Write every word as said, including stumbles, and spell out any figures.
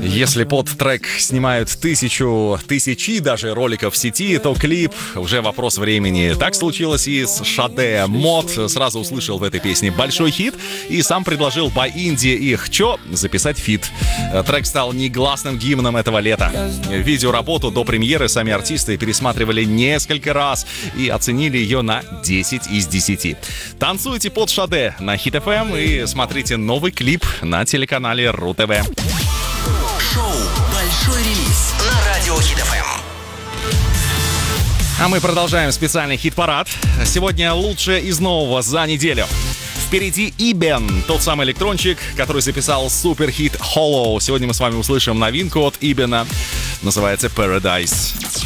Если под трек снимают тысячу, тысячи даже роликов в сети, то клип уже вопрос времени. Так случилось и с Шаде. Мод сразу услышал в этой песне большой хит и сам предложил по Инди и Хчо записать фит. Трек стал негласным гимном этого лета. Видеоработу до премьеры сами артисты пересматривали несколько раз и оценили ее на десять из десяти. Танцуйте под Шаде на Хит эф эм и смотрите новый клип на телеканале РУ-ТВ. Шоу «Большой релиз» на радио Хит эф эм. А мы продолжаем специальный хит-парад. Сегодня лучшее из нового за неделю. Впереди Ибен, тот самый электрончик, который записал суперхит Hollow. Сегодня мы с вами услышим новинку от Ибена. Называется Paradise.